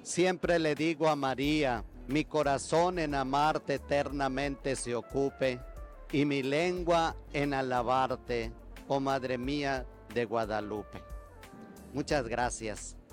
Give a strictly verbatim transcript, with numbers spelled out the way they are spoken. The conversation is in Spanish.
Siempre le digo a María, mi corazón en amarte eternamente se ocupe, y mi lengua en alabarte, oh Madre mía de Guadalupe. Muchas gracias.